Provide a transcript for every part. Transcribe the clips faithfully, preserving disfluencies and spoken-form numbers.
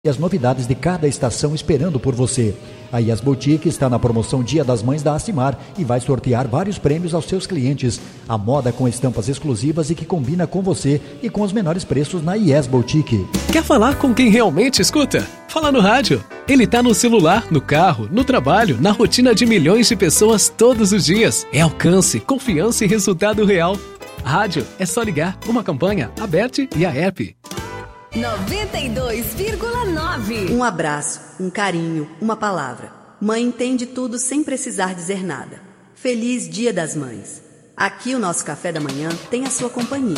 E as novidades de cada estação esperando por você. A Yes Boutique está na promoção Dia das Mães da Acimar e vai sortear vários prêmios aos seus clientes. A moda com estampas exclusivas e que combina com você e com os menores preços na Yes Boutique. Quer falar com quem realmente escuta? Fala no rádio. Ele tá no celular, no carro, no trabalho, na rotina de milhões de pessoas todos os dias. É alcance, confiança e resultado real. Rádio é só ligar, uma campanha, Aberte e a app. noventa e dois vírgula nove. Um abraço, um carinho, uma palavra. Mãe entende tudo sem precisar dizer nada. Feliz Dia das Mães. Aqui o nosso café da manhã tem a sua companhia.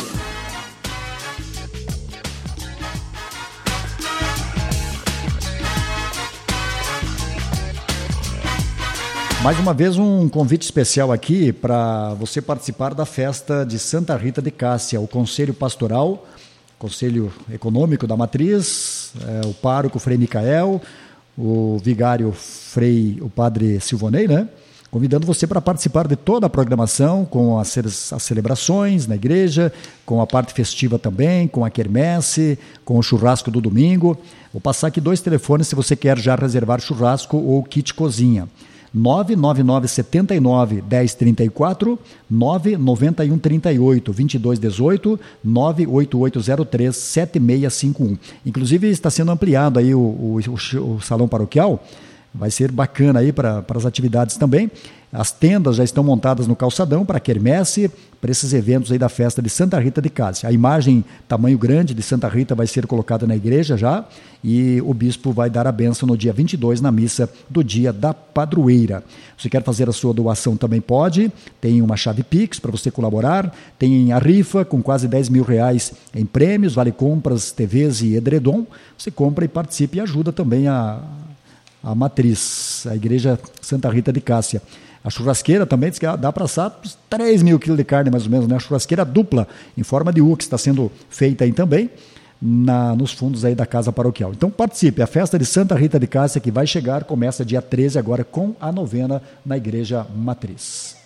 Mais uma vez um convite especial aqui para você participar da festa de Santa Rita de Cássia, o Conselho Pastoral, Conselho Econômico da Matriz, é, o pároco Frei Micael, o vigário Frei, o Padre Silvonei, né? Convidando você para participar de toda a programação, com as, as celebrações na igreja, com a parte festiva também, com a quermesse, com o churrasco do domingo. Vou passar aqui dois telefones se você quer já reservar churrasco ou kit cozinha. nove nove nove sete nove, um zero três quatro, nove nove um três oito, vinte e dois dezoito, nove oito oito zero três, sete seis cinco um. Inclusive está sendo ampliado aí o, o, o, o salão paroquial, vai ser bacana aí para as atividades também. As tendas já estão montadas no calçadão para a quermesse, para esses eventos aí da festa de Santa Rita de Cássia. A imagem tamanho grande de Santa Rita vai ser colocada na igreja já e o bispo vai dar a bênção no dia vinte e dois na missa do dia da padroeira. Se quer fazer a sua doação também pode, tem uma chave Pix para você colaborar, tem a rifa com quase dez mil reais em prêmios, vale compras, T Vs e edredom. Você compra e participa e ajuda também a, a matriz, a igreja Santa Rita de Cássia. A churrasqueira também diz que dá para assar três mil quilos de carne, mais ou menos, né? A churrasqueira dupla, em forma de U, que está sendo feita aí também, na, nos fundos aí da Casa Paroquial. Então participe, a festa de Santa Rita de Cássia que vai chegar, começa dia treze agora com a novena na Igreja Matriz.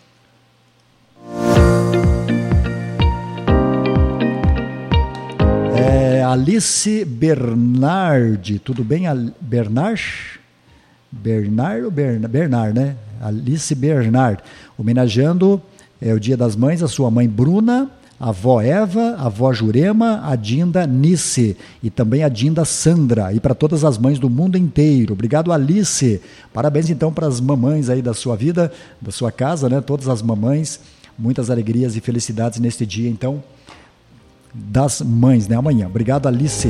É, Alice Bernard, tudo bem, Bernard? Bernard ou Bernard, Bernard, né? Alice Bernard, homenageando é, o Dia das Mães, a sua mãe Bruna, a avó Eva, a avó Jurema, a Dinda Nice e também a Dinda Sandra, e para todas as mães do mundo inteiro. Obrigado, Alice. Parabéns então para as mamães aí da sua vida, da sua casa, né? Todas as mamães, muitas alegrias e felicidades neste dia, então, das mães, né? Amanhã. Obrigado, Alice.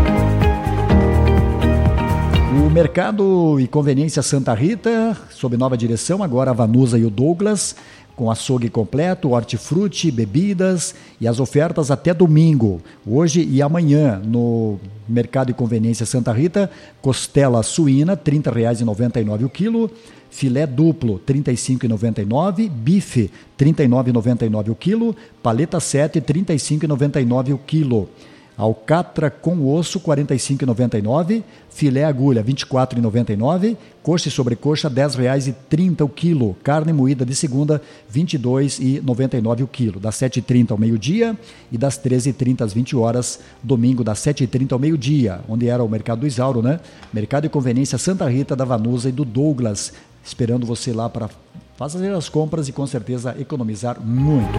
O Mercado e Conveniência Santa Rita, sob nova direção, agora a Vanusa e o Douglas, com açougue completo, hortifruti, bebidas e as ofertas até domingo, hoje e amanhã, no Mercado e Conveniência Santa Rita, costela suína, trinta reais e noventa e nove centavos o quilo, filé duplo, trinta e cinco reais e noventa e nove centavos, bife, trinta e nove reais e noventa e nove centavos o quilo, paleta sete, trinta e cinco reais e noventa e nove centavos o quilo. Alcatra com osso, quarenta e cinco reais e noventa e nove centavos, filé agulha, vinte e quatro reais e noventa e nove centavos, coxa e sobrecoxa, dez reais e trinta centavos o quilo, carne moída de segunda, vinte e dois reais e noventa e nove centavos o quilo, das sete e trinta ao meio-dia e das treze e trinta às vinte horas, domingo das sete e trinta ao meio-dia, onde era o Mercado do Isauro, né? Mercado e Conveniência Santa Rita, da Vanusa e do Douglas, esperando você lá para fazer as compras e com certeza economizar muito.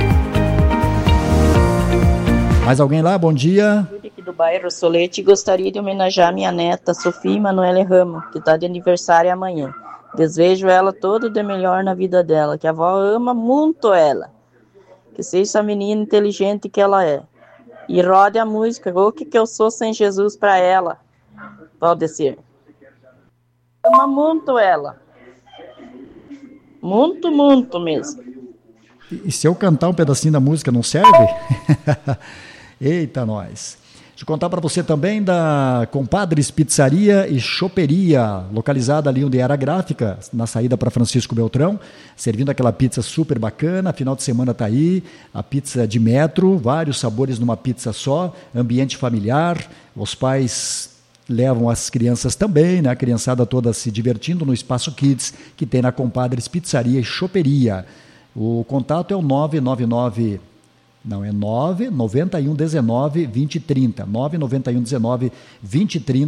Mais alguém lá? Bom dia. Aqui do bairro Solete, gostaria de homenagear minha neta Sofia Emanuele Ramos, que está de aniversário amanhã. Desejo ela todo de melhor na vida dela, que a avó ama muito ela. Que seja essa menina inteligente que ela é. E rode a música, o que que eu sou sem Jesus para ela, Valdecir. Ama muito ela. Muito, muito mesmo. E se eu cantar um pedacinho da música, não serve? Eita, nós. Deixa eu contar para você também da Compadres Pizzaria e Choperia, localizada ali onde era a gráfica, na saída para Francisco Beltrão, servindo aquela pizza super bacana. Final de semana tá aí, a pizza de metro, vários sabores numa pizza só, ambiente familiar, os pais levam as crianças também, né? A criançada toda se divertindo no Espaço Kids, que tem na Compadres Pizzaria e Choperia. O contato é o nove nove nove Não, é nove nove um um, um nove, vinte e trinta. nove nove um um, um nove, vinte e trinta.